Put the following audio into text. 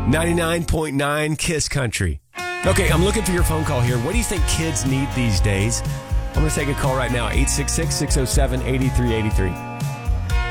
99.9 Kiss Country. Okay, I'm looking for your phone call here. What do you think kids need these days? I'm going to take a call right now, 866-607-8383.